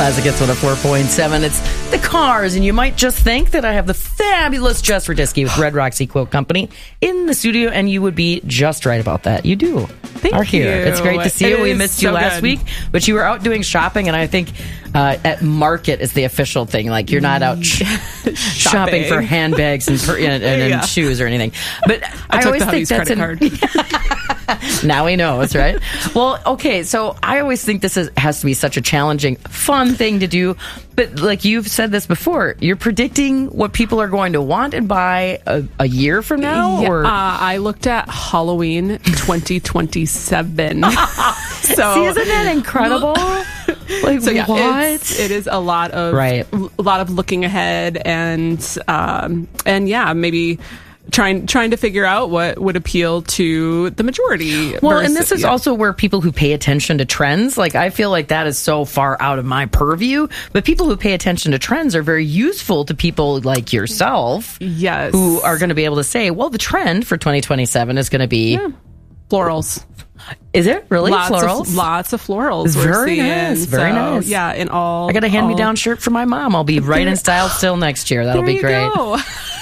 Classic Hits 104.7. It's the Cars, and you might just think that I have the fabulous Jess Radisky with Red Roxy Quilt Company in the studio, and you would be just right about that. You do. Thank you. Here. It's great to see you. We missed you last week, but you were out doing shopping, and I think at market is the official thing. Like, you're not out shopping for handbags and shoes or anything. But I always think that's credit card. Now he knows, right? Well, okay, so I always think this has to be such a challenging, fun thing to do. But like you've said this before, you're predicting what people are going to want and buy a year from now? Yeah, or I looked at Halloween 2027. See, isn't that incredible? Like, so, yeah, what? It is a lot of looking ahead and yeah, maybe trying to figure out what would appeal to the majority. Well, and this is also where people who pay attention to trends, like, I feel like that is so far out of my purview, but people who pay attention to trends are very useful to people like yourself. Yes. Who are going to be able to say, well, the trend for 2027 is going to be florals. Is it really florals? Lots of florals. Very nice. Very nice. Yeah, in all. I got a hand-me-down shirt for my mom. I'll be right in style still next year. That'll be great. Go.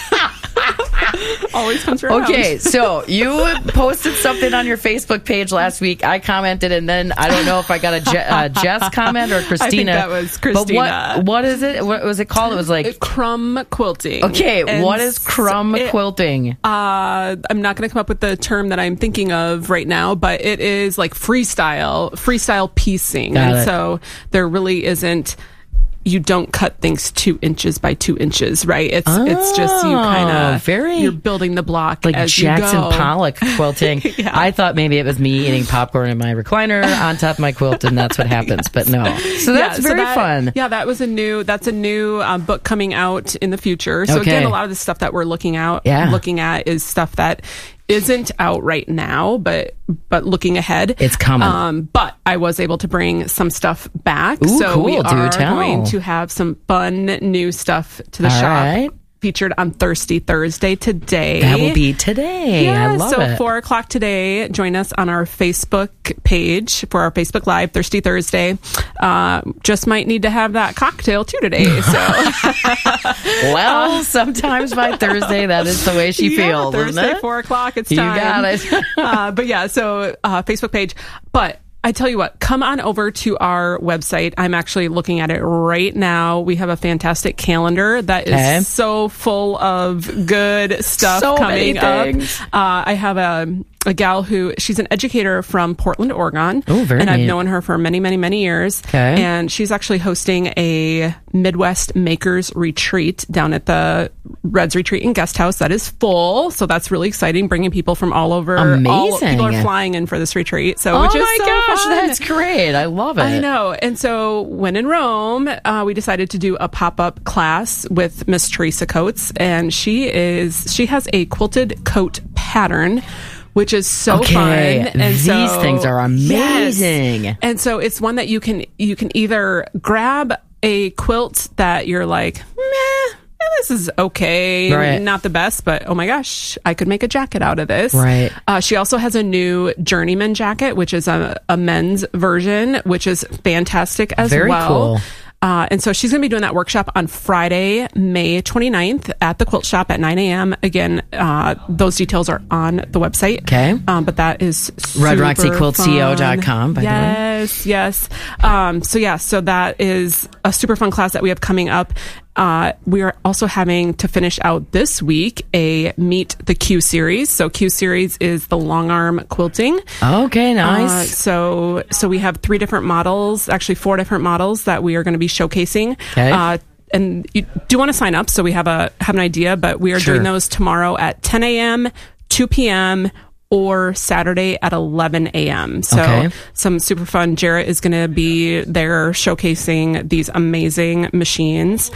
Always comes around. Okay, so you posted something on your Facebook page last week. I commented, and then I don't know if I got a Jess comment or Christina. I think that was Christina. But what is it? What was it called? It was like crumb quilting. Okay, and what is crumb quilting? I'm not going to come up with the term that I'm thinking of right now, but it is like freestyle piecing. So there really isn't. You don't cut things 2 inches by 2 inches, right? It's just you kind of you're building the block like as Jackson you go. Pollock quilting. Yeah. I thought maybe it was me eating popcorn in my recliner on top of my quilt, and that's what happens. But no, so that's very fun. Yeah, that's a new book coming out in the future. So again, a lot of the stuff that we're looking at is stuff that isn't out right now, but looking ahead, it's coming. But I was able to bring some stuff back. Ooh, so cool. we are going to have some fun new stuff to the shop. Right. Featured on Thirsty Thursday today. That will be today. Yeah, I love so it. 4 o'clock today. Join us on our Facebook page for our Facebook Live Thirsty Thursday. Just might need to have that cocktail too today. So, well, sometimes by Thursday that is the way she feels. Thursday, isn't it? 4 o'clock. It's time. You got it. But yeah, so Facebook page. But I tell you what, come on over to our website. I'm actually looking at it right now. We have a fantastic calendar that is so full of good stuff coming up. I have a gal who, she's an educator from Portland, Oregon. Oh, very And neat. I've known her for many, many, many years. Okay. And she's actually hosting a Midwest Makers Retreat down at the Reds Retreat and Guest House that is full. So that's really exciting, bringing people from all over. Amazing. People are flying in for this retreat. So, which is my so gosh, fun. that's great. I love it. I know. And so when in Rome, we decided to do a pop-up class with Miss Teresa Coates. And she has a quilted coat pattern, which is so fun. And these things are amazing. Yes. And so it's one that you can either grab a quilt that you're like, meh, this is okay, right. Not the best, but oh my gosh, I could make a jacket out of this. Right. She also has a new Journeyman jacket, which is a men's version, which is fantastic as well. Very cool. And so she's going to be doing that workshop on Friday, May 29th at the Quilt Shop at 9 a.m. Again, those details are on the website. Okay. But that is RedRoxyQuiltCO.com, by the way. Yes. So that is a super fun class that we have coming up. We are also having to finish out this week a Meet the Q series. So Q series is the long arm quilting. Okay, nice. So we have 3 different models, actually 4 different models that we are going to be showcasing. Okay. And you do want to sign up so we have an idea, but we are doing those tomorrow at 10 a.m., 2 p.m., or Saturday at 11 a.m. So some super fun. Jarrett is going to be there showcasing these amazing machines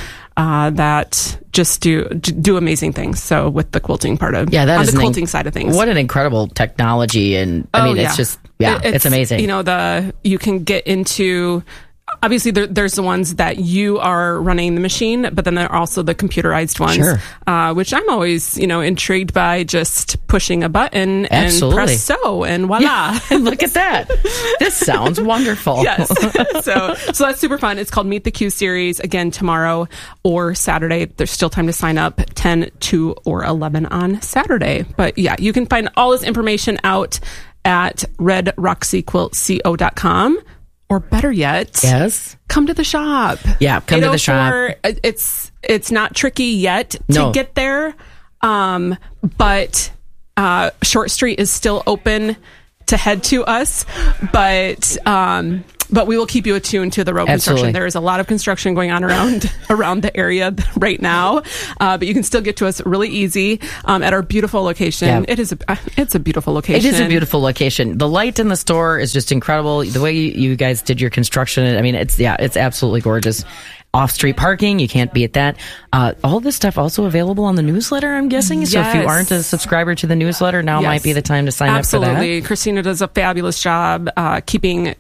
that just do amazing things. So with the quilting part of on the quilting side of things. What an incredible technology. And I mean, it's just, it's amazing. You know, you can get into obviously there's the ones that you are running the machine, but then there are also the computerized ones, which I'm always, intrigued by, just pushing a button and press so, and voila. Yeah. Look at that. This sounds wonderful. Yes. So that's super fun. It's called Meet the Q Series, again, tomorrow or Saturday. There's still time to sign up, 10, 2, or 11 on Saturday. But yeah, you can find all this information out at redroxyquiltco.com. Or better yet, come to the shop. Yeah, come to the shop. It's not tricky yet to get there, but Short Street is still open to head to us, but we will keep you attuned to the road construction. There is a lot of construction going on around the area right now, but you can still get to us really easy at our beautiful location. Yeah. It's a beautiful location. It is a beautiful location. The light in the store is just incredible. The way you guys did your construction, I mean, it's absolutely gorgeous. Off-street parking, you can't beat that. All this stuff also available on the newsletter, I'm guessing. Yes. So if you aren't a subscriber to the newsletter, now might be the time to sign up for that. Absolutely. Christina does a fabulous job keeping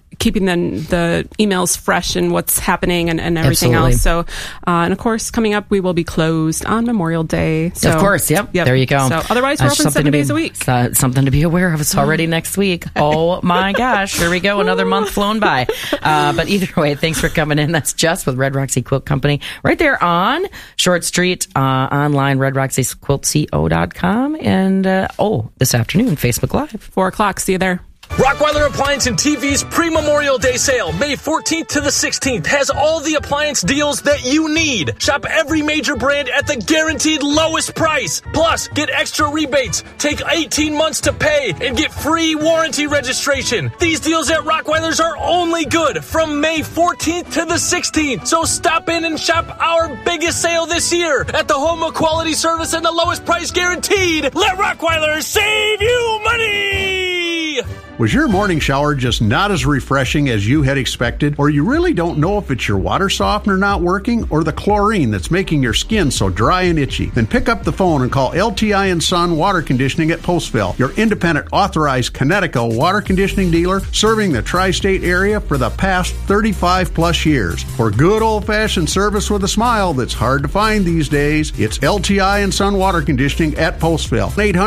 the emails fresh and what's happening and everything else. So, and of course, coming up, we will be closed on Memorial Day. So, of course, yep. There you go. So otherwise, we're open 7 days a week. Something to be aware of. It's already next week. Oh my gosh, here we go. Another month flown by. But either way, thanks for coming in. That's Jess with Red Roxy Quilt Company right there on Short Street, online, redroxyquiltco.com. And, this afternoon, Facebook Live. 4:00. See you there. Rottweiler Appliance and TV's pre-Memorial Day sale, May 14th to the 16th, has all the appliance deals that you need. Shop every major brand at the guaranteed lowest price. Plus, get extra rebates, take 18 months to pay, and get free warranty registration. These deals at Rottweilers are only good from May 14th to the 16th. So stop in and shop our biggest sale this year at the home of quality service and the lowest price guaranteed. Let Rottweilers save you money! Was your morning shower just not as refreshing as you had expected? Or you really don't know if it's your water softener not working or the chlorine that's making your skin so dry and itchy? Then pick up the phone and call LTI & Son Water Conditioning at Postville, your independent authorized Connecticut water conditioning dealer serving the tri-state area for the past 35 plus years. For good old-fashioned service with a smile that's hard to find these days, it's LTI & Son Water Conditioning at Postville.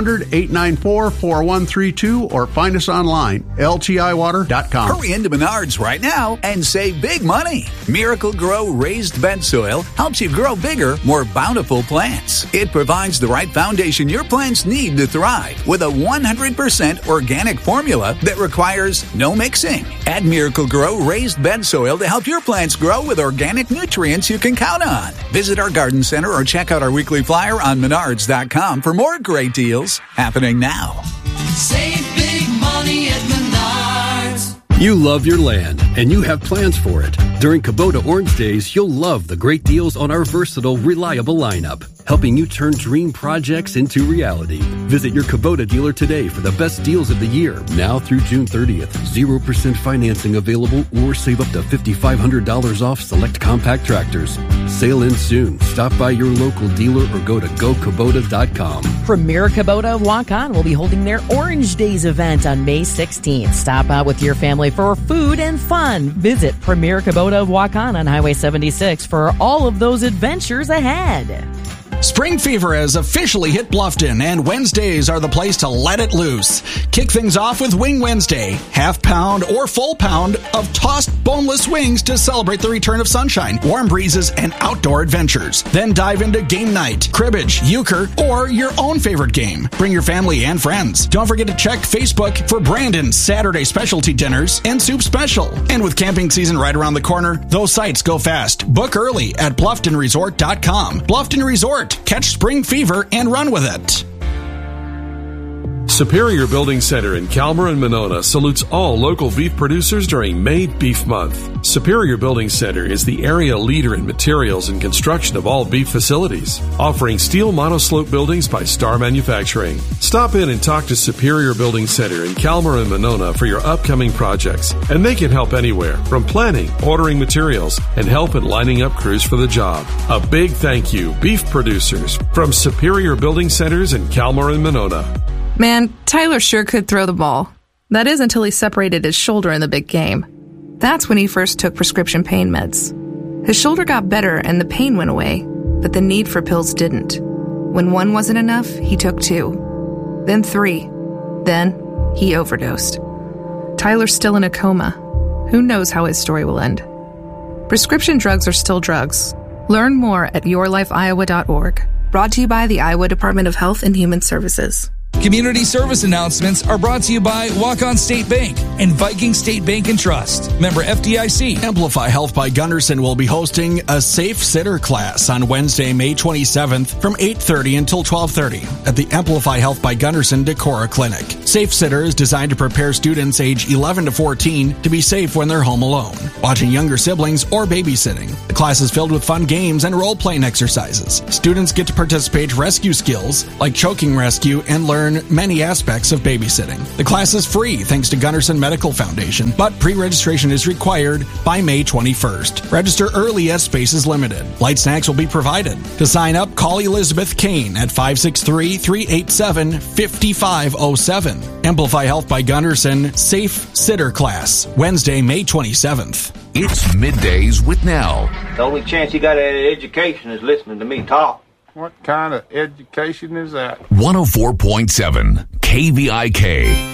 800-894-4132 or find us online. LTIwater.com. Hurry into Menards right now and save big money. Miracle Grow raised bed soil helps you grow bigger, more bountiful plants. It provides the right foundation your plants need to thrive with a 100% organic formula that requires no mixing. Add Miracle Grow raised bed soil to help your plants grow with organic nutrients you can count on. Visit our garden center or check out our weekly flyer on Menards.com for more great deals happening now. Save big money at Menards. You love your land, and you have plans for it. During Kubota Orange Days, you'll love the great deals on our versatile, reliable lineup, helping you turn dream projects into reality. Visit your Kubota dealer today for the best deals of the year. Now through June 30th, 0% financing available or save up to $5,500 off select compact tractors. Sale ends soon. Stop by your local dealer or go to GoKubota.com. Premier Kubota of Waukon will be holding their Orange Days event on May 16th. Stop out with your family for food and fun. Visit Premier Kubota of Waukon on Highway 76 for all of those adventures ahead. Spring fever has officially hit Bluffton, and Wednesdays are the place to let it loose. Kick things off with Wing Wednesday, half pound or full pound of tossed boneless wings to celebrate the return of sunshine, warm breezes, and outdoor adventures. Then dive into game night, cribbage, euchre, or your own favorite game. Bring your family and friends. Don't forget to check Facebook for Brandon's Saturday specialty dinners and soup special. And with camping season right around the corner, those sites go fast. Book early at BlufftonResort.com. Bluffton Resort. Catch spring fever and run with it. Superior Building Center in Calmer and Monona salutes all local beef producers during May Beef Month. Superior Building Center is the area leader in materials and construction of all beef facilities, offering steel monoslope buildings by Star Manufacturing. Stop in and talk to Superior Building Center in Calmer and Monona for your upcoming projects, and they can help anywhere from planning, ordering materials, and help in lining up crews for the job. A big thank you, beef producers, from Superior Building Centers in Calmer and Monona. Man, Tyler sure could throw the ball. That is until he separated his shoulder in the big game. That's when he first took prescription pain meds. His shoulder got better and the pain went away, but the need for pills didn't. When one wasn't enough, he took 2, then 3. Then he overdosed. Tyler's still in a coma. Who knows how his story will end? Prescription drugs are still drugs. Learn more at yourlifeiowa.org. Brought to you by the Iowa Department of Health and Human Services. Community service announcements are brought to you by Walk-On State Bank and Viking State Bank and Trust. Member FDIC. Amplify Health by Gunderson will be hosting a Safe Sitter class on Wednesday, May 27th from 8:30 until 12:30 at the Amplify Health by Gunderson Decorah Clinic. Safe Sitter is designed to prepare students age 11 to 14 to be safe when they're home alone, watching younger siblings, or babysitting. The class is filled with fun games and role-playing exercises. Students get to participate in rescue skills like choking rescue and learn many aspects of babysitting. The class is free thanks to Gunderson Medical Foundation, but pre-registration is required by May 21st. Register early as space is limited. Light snacks will be provided. To sign up, call Elizabeth Kane at 563-387-5507. Amplify Health by Gunderson Safe Sitter Class, Wednesday, May 27th. It's Middays with Nell. The only chance you got at education is listening to me talk. What kind of education is that? 104.7 KVIK.